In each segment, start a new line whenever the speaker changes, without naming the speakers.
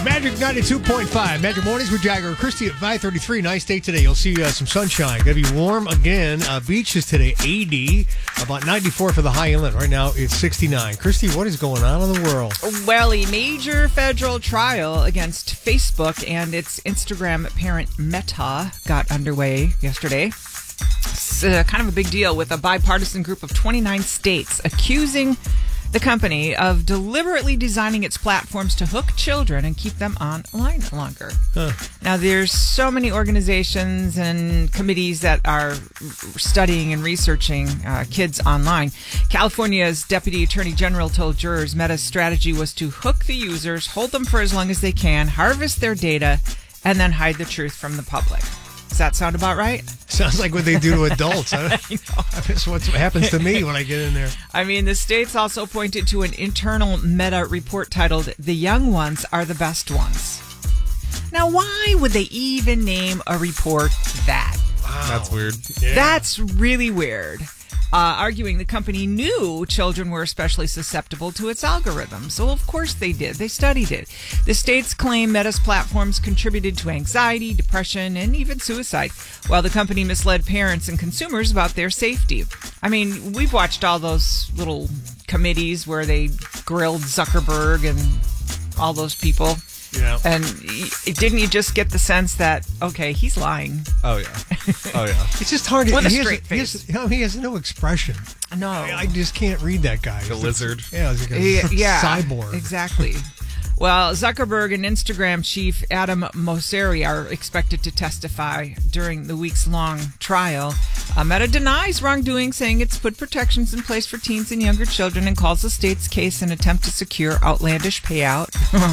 Magic 92.5. Magic Mornings with Jagger and Christy at 5:33. Nice day today. You'll see some sunshine. Going to be warm again. Beaches today, 80. About 94 for the high inlet. Right now, it's 69. Christy, what is going on in the world?
Well, a major federal trial against Facebook and its Instagram parent Meta got underway yesterday. It's kind of a big deal with a bipartisan group of 29 states accusing the company of deliberately designing its platforms to hook children and keep them online longer. Now, there's so many organizations and committees that are studying and researching kids online. California's Deputy Attorney General told jurors Meta's strategy was to hook the users, hold them for as long as they can, harvest their data, and then hide the truth from the public. Does that sound about right?
Sounds like what they do to adults.
I know.
That's what happens to me when I get in there.
I mean, the states also pointed to an internal Meta report titled, "The Young Ones Are the Best Ones." Now, why would they even name a report that?
Wow.
That's weird.
Yeah.
That's really weird. Arguing the company knew children were especially susceptible to its algorithms. So, of course they did. They studied it. The states claim Meta's platforms contributed to anxiety, depression, and even suicide, while the company misled parents and consumers about their safety. I mean, we've watched all those little committees where they grilled Zuckerberg and all those people.
Yeah.
And didn't you just get the sense that, okay, he's lying?
Oh, yeah. Oh, yeah.
It's just hard.
With a
he
straight face.
He has no expression.
No.
I just can't read that guy.
Like a lizard.
Yeah, it's like a cyborg.
Exactly. Well, Zuckerberg and Instagram chief Adam Mosseri are expected to testify during the weeks-long trial. Meta denies wrongdoing, saying it's put protections in place for teens and younger children and calls the state's case an attempt to secure outlandish payout.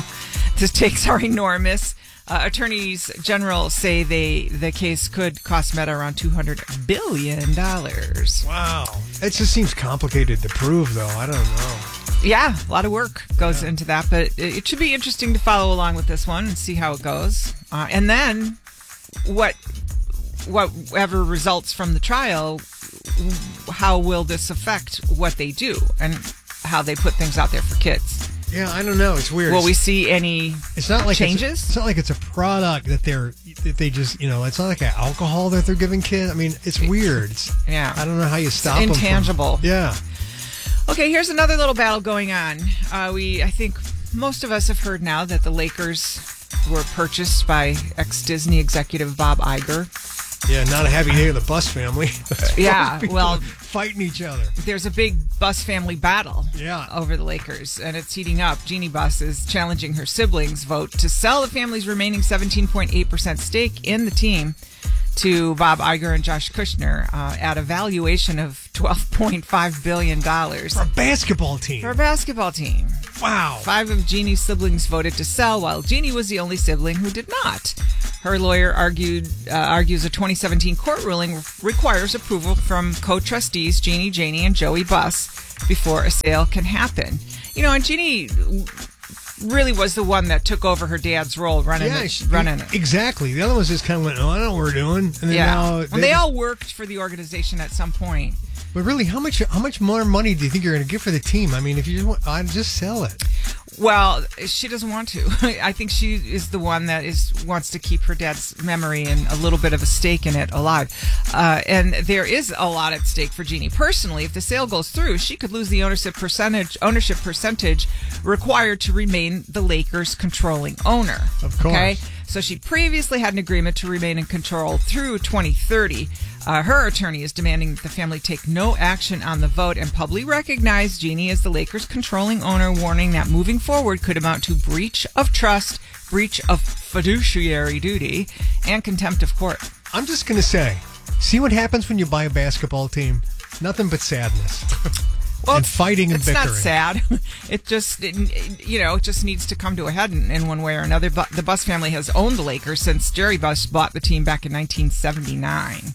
The stakes are enormous. Attorneys general say the case could cost Meta around $200 billion.
Wow. It just seems complicated to prove, though. I don't know.
Yeah, a lot of work goes into that, but it should be interesting to follow along with this one and see how it goes. And then whatever results from the trial, how will this affect what they do and how they put things out there for kids?
Yeah, I don't know. It's weird.
Will we see any changes?
It's not like it's a product that they just, it's not like an alcohol that they're giving kids. I mean, it's weird.
Yeah.
I don't know how you stop them.
Intangible.
Yeah.
Okay, here's another little battle going on. I think most of us have heard now that the Lakers were purchased by ex-Disney executive Bob Iger.
Yeah, not a happy day with the Bus family.
Yeah, well,
fighting each other.
There's a big Bus family battle over the Lakers, and it's heating up. Jeannie Buss is challenging her siblings' vote to sell the family's remaining 17.8% stake in the team to Bob Iger and Josh Kushner at a valuation of $12.5 billion.
For a basketball team.
Wow. 5 of Jeannie's siblings voted to sell, while Jeannie was the only sibling who did not. Her lawyer argues a 2017 court ruling requires approval from co-trustees Jeannie, Janie, and Joey Buss before a sale can happen. And Jeannie really was the one that took over her dad's role running it.
Exactly. The other ones just kind of went, I know what we're doing. And then now
they all worked for the organization at some point.
But really, how much more money do you think you're going to get for the team? I mean, if you just want, I'd just sell it.
Well, she doesn't want to. I think she is the one that wants to keep her dad's memory and a little bit of a stake in it alive. And there is a lot at stake for Jeannie. Personally, if the sale goes through, she could lose the ownership percentage required to remain the Lakers' controlling owner.
Of course.
Okay? So she previously had an agreement to remain in control through 2030. Her attorney is demanding that the family take no action on the vote and publicly recognize Jeannie as the Lakers' controlling owner, warning that moving forward could amount to breach of trust, breach of fiduciary duty, and contempt of court.
I'm just going to say, see what happens when you buy a basketball team? Nothing but sadness.
Well,
and fighting and bickering.
It's not sad. It just needs to come to a head in one way or another. But the Buss family has owned the Lakers since Jerry Buss bought the team back in 1979.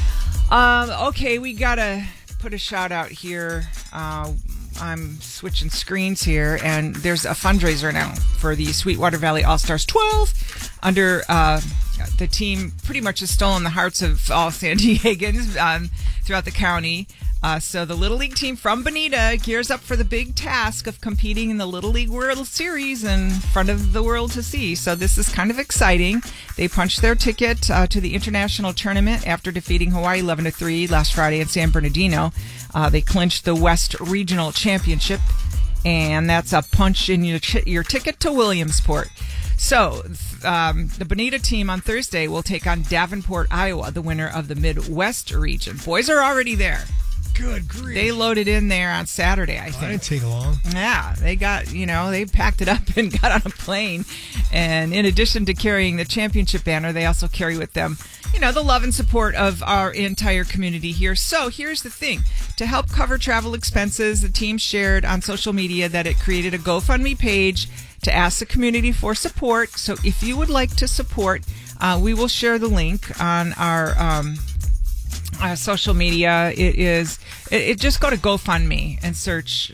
Okay, we gotta put a shout out here. I'm switching screens here, and there's a fundraiser now for the Sweetwater Valley All-Stars 12. Under the team, pretty much has stolen the hearts of all San Diegans throughout the county. So the Little League team from Bonita gears up for the big task of competing in the Little League World Series in front of the world to see. So this is kind of exciting. They punched their ticket to the international tournament after defeating Hawaii 11-3 last Friday in San Bernardino. They clinched the West Regional Championship, and that's a punch in your ticket to Williamsport. So the Bonita team on Thursday will take on Davenport, Iowa, the winner of the Midwest region. Boys are already there.
Good grief.
They loaded in there on Saturday, I think.
That didn't take long.
Yeah, they got, they packed it up and got on a plane. And in addition to carrying the championship banner, they also carry with them, the love and support of our entire community here. So here's the thing. To help cover travel expenses, the team shared on social media that it created a GoFundMe page to ask the community for support. So if you would like to support, we will share the link on our social media. It just go to GoFundMe and search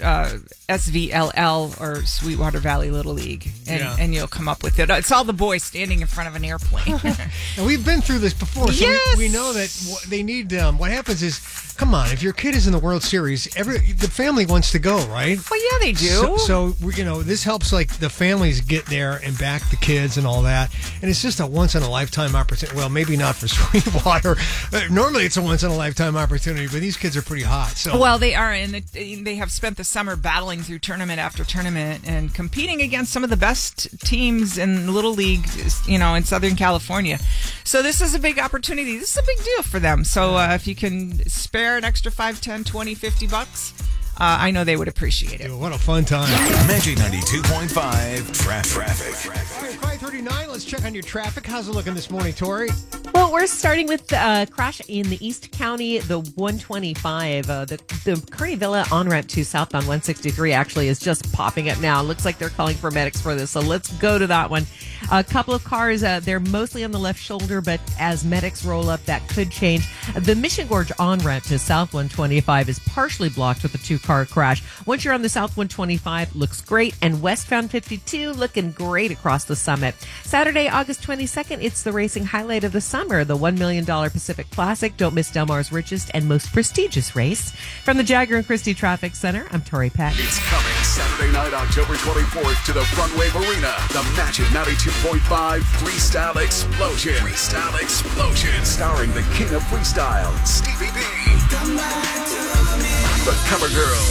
SVLL or Sweetwater Valley Little League, and you'll come up with it. It's all the boys standing in front of an airplane.
And we've been through this before, so
yes!
we know that they need. What happens is, come on, if your kid is in the World Series, the family wants to go, right?
Well, yeah, they do.
So this helps like the families get there and back the kids and all that, and it's just a once in a lifetime opportunity. Well, maybe not for Sweetwater. Normally, it's a once in a lifetime opportunity, but these kids are pretty hot. So
well, they are, and they have spent the summer battling through tournament after tournament and competing against some of the best teams in Little League, in Southern California. So this is a big opportunity. This is a big deal for them. So if you can spare an extra $5, $10, $20, $50, I know they would appreciate it.
Dude, what a fun time.
Magic 92.5 traffic.
All right, 5:39. Let's check on your traffic. How's it looking this morning, Tori?
Well, we're starting with a crash in the East County, the 125. The Kearney Villa on-ramp to southbound 163 actually is just popping up now. Looks like they're calling for medics for this, so let's go to that one. A couple of cars, they're mostly on the left shoulder, but as medics roll up, that could change. The Mission Gorge on-ramp to South 125 is partially blocked with a two-car crash. Once you're on the South 125, looks great, and westbound 52 looking great across the summit. Saturday, August 22nd, it's the racing highlight of the summer, the $1 million Pacific Classic. Don't miss Del Mar's richest and most prestigious race. From the Jagger and Christie Traffic Center, I'm Tori Peck.
It's coming Saturday night, October 24th to the Front Wave Arena. The Magic 92.5 Freestyle Explosion. Starring the king of freestyle, Stevie B. The Cover Girls.